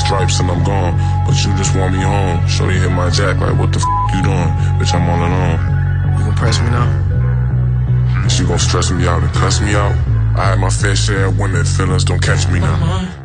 stripes and I'm gone. But you just want me home. Shorty hit my jack like, what the f you doing? Bitch, I'm all alone. You gon' press me now? And she gon' stress me out and cuss me out. I had my fair share of women, feelings don't catch me now.